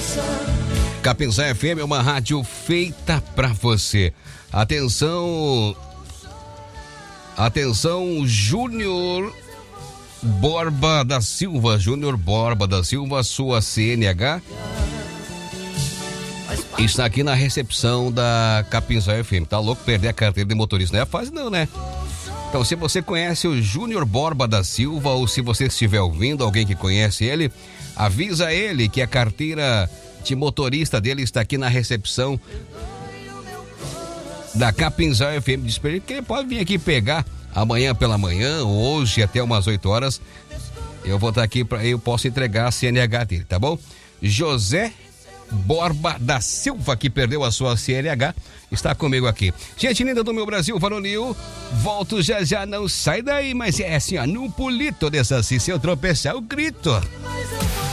Capinzá FM é uma rádio feita pra você. Atenção, Júnior Borba da Silva, sua CNH está aqui na recepção da Capinzá FM. Tá louco perder a carteira de motorista? Não é fácil não, né? Então, se você conhece o Júnior Borba da Silva, ou se você estiver ouvindo alguém que conhece ele, avisa ele que a carteira de motorista dele está aqui na recepção da Capinzá FM. Diz pra ele que ele pode vir aqui pegar amanhã pela manhã, ou hoje até umas 8 horas. Eu vou estar aqui, eu posso entregar a CNH dele, tá bom? José Borba da Silva, que perdeu a sua CNH, está comigo aqui. Gente linda do meu Brasil varonil, volto já, não sai daí, mas é assim, ó, num pulito dessa assim, se eu tropeçar, eu grito.